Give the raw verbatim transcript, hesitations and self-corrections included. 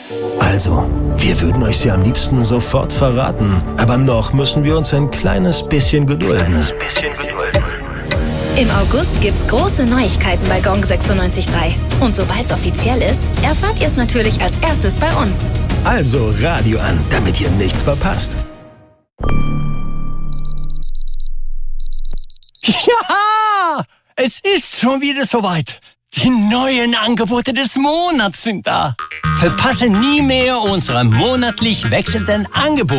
Also, wir würden euch sie am liebsten sofort verraten. Aber noch müssen wir uns ein kleines bisschen gedulden. Kleines bisschen gedulden. Im August gibt's große Neuigkeiten bei Gong sechsundneunzig Komma drei. Und sobald's offiziell ist, erfahrt ihr es natürlich als erstes bei uns. Also Radio an, damit ihr nichts verpasst. Ja, es ist schon wieder soweit. Die neuen Angebote des Monats sind da. Verpasse nie mehr unsere monatlich wechselnden Angebote.